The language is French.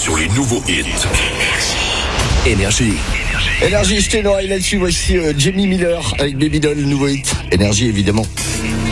sur les nouveaux hits. Énergie. Énergie, je t'ai l'oreille là-dessus. Voici Jamie Miller avec Baby Doll, nouveau hit. Énergie, évidemment.